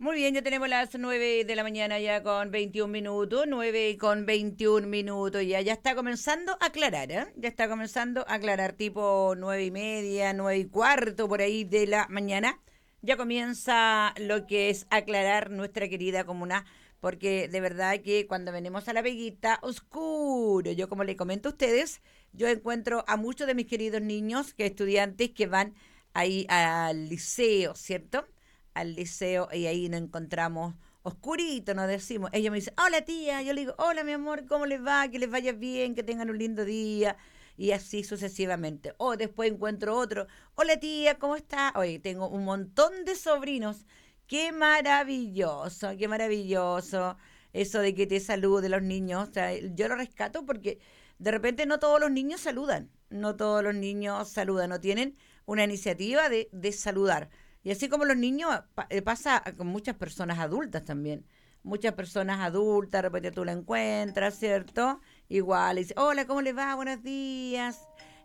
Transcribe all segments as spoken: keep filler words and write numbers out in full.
Muy bien, ya tenemos las nueve de la mañana ya con veintiún minutos, nueve con veintiún minutos ya, ya está comenzando a aclarar, ¿eh? Ya está comenzando a aclarar tipo nueve y media, nueve y cuarto por ahí de la mañana. Ya comienza lo que es aclarar nuestra querida comuna, porque de verdad que cuando venimos a la Veguita, oscuro, yo como le comento a ustedes, yo encuentro a muchos de mis queridos niños, que estudiantes que van ahí al liceo, ¿cierto? Al liceo y ahí nos encontramos oscurito, nos decimos. Ella me dice, hola tía, yo le digo, hola mi amor, ¿cómo les va? Que les vaya bien, que tengan un lindo día. Y así sucesivamente. O después encuentro otro, hola tía, ¿cómo está? Oye, tengo un montón de sobrinos. Qué maravilloso, qué maravilloso eso de que te saluden los niños. O sea, yo lo rescato porque de repente no todos los niños saludan. No todos los niños saludan, no tienen una iniciativa de, de saludar. Y así como los niños, pa- eh, pasa con muchas personas adultas también. Muchas personas adultas, de repente tú la encuentras, ¿cierto? Igual, y dice, hola, ¿cómo le va? Buenos días.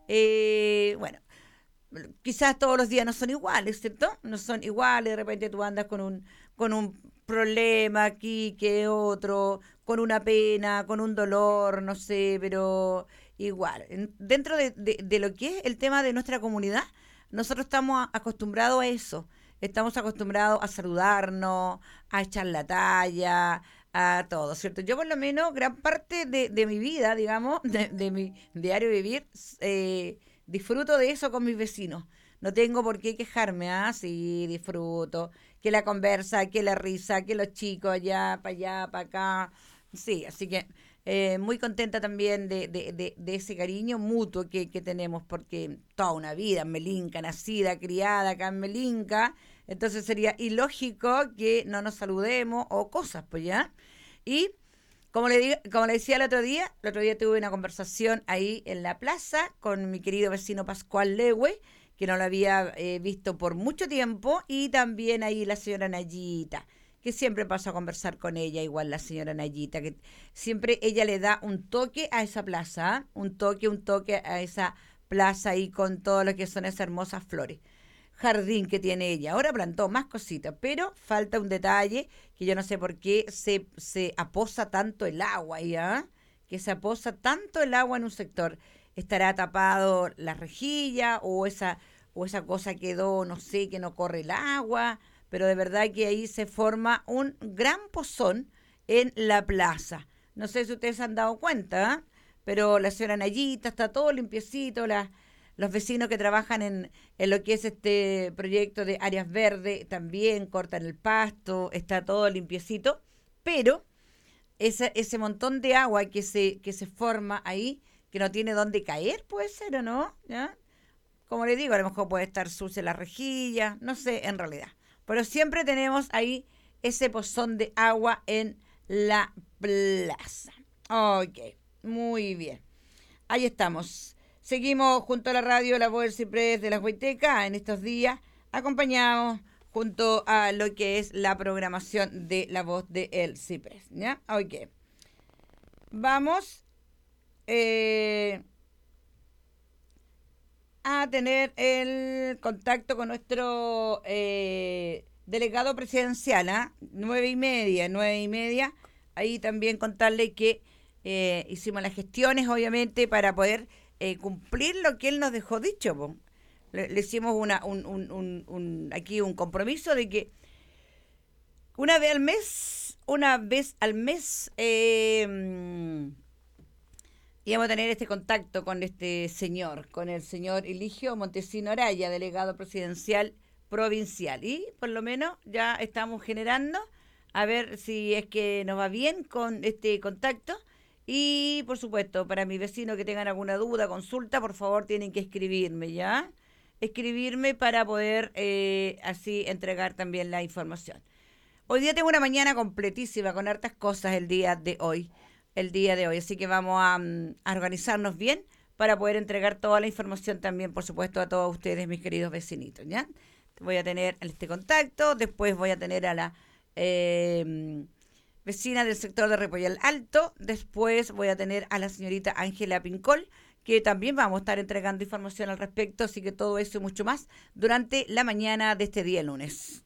Eh, bueno, quizás todos los días no son iguales, ¿cierto? No son iguales, de repente tú andas con un, con un problema aquí que otro, con una pena, con un dolor, no sé, pero igual. En- dentro de, de- de lo que es el tema de nuestra comunidad, nosotros estamos a- acostumbrados a eso. Estamos acostumbrados a saludarnos, a echar la talla, a todo, ¿cierto? Yo por lo menos gran parte de, de mi vida, digamos, de, de mi diario vivir, eh, disfruto de eso con mis vecinos. No tengo por qué quejarme, ¿ah? Sí, disfruto. Que la conversa, que la risa, que los chicos allá, para allá, para acá. Sí, así que eh, muy contenta también de, de, de, de ese cariño mutuo que, que tenemos, porque toda una vida en Melinca, nacida, criada acá en Melinca, entonces sería ilógico que no nos saludemos o cosas, pues ya. Y como le, digo, como le decía el otro día, el otro día tuve una conversación ahí en la plaza con mi querido vecino Pascual Lewe, que no lo había eh, visto por mucho tiempo, y también ahí la señora Nayita, que siempre paso a conversar con ella, igual la señora Nayita, que siempre ella le da un toque a esa plaza, ¿eh? Un toque, un toque a esa plaza ahí con todo lo que son esas hermosas flores jardín que tiene ella. Ahora plantó más cositas, pero falta un detalle que yo no sé por qué se, se aposa tanto el agua, ¿ya? Que se aposa tanto el agua en un sector. ¿Estará tapado la rejilla o esa, o esa cosa quedó, no sé, que no corre el agua? Pero de verdad que ahí se forma un gran pozón en la plaza. No sé si ustedes se han dado cuenta, ¿eh? Pero la señora Nayita está todo limpiecito, la, los vecinos que trabajan en, en lo que es este proyecto de áreas verdes también cortan el pasto, está todo limpiecito, pero ese, ese montón de agua que se, que se forma ahí, que no tiene dónde caer, puede ser o no, ¿ya? Como le digo, a lo mejor puede estar sucia la rejilla, no sé en realidad. Pero siempre tenemos ahí ese pozón de agua en la plaza. Ok, muy bien. Ahí estamos. Seguimos junto a la radio La Voz del Ciprés de las Huaytecas en estos días, acompañados junto a lo que es la programación de La Voz de El Ciprés. ¿Ya? Ok. Vamos eh, a tener el contacto con nuestro eh, delegado presidencial, ¿ah? Nueve y media, nueve y media. Ahí también contarle que eh, hicimos las gestiones, obviamente, para poder eh, cumplir lo que él nos dejó dicho. Po. Le, le hicimos una, un, un, un, un, aquí un compromiso de que una vez al mes, una vez al mes, eh, íbamos a tener este contacto con este señor, con el señor Eligio Montesino Araya, delegado presidencial provincial. Y por lo menos ya estamos generando a ver si es que nos va bien con este contacto. Y por supuesto, para mis vecinos que tengan alguna duda, consulta, por favor tienen que escribirme, ¿ya? Escribirme para poder eh, así entregar también la información. Hoy día tengo una mañana completísima con hartas cosas el día de hoy, el día de hoy, así que vamos a, mm, a organizarnos bien para poder entregar toda la información también, por supuesto, a todos ustedes, mis queridos vecinitos, ¿ya? Voy a tener este contacto, después voy a tener a la eh, vecina del sector de Repollal Alto, después voy a tener a la señorita Ángela Pincol, que también vamos a estar entregando información al respecto, así que todo eso y mucho más durante la mañana de este día lunes.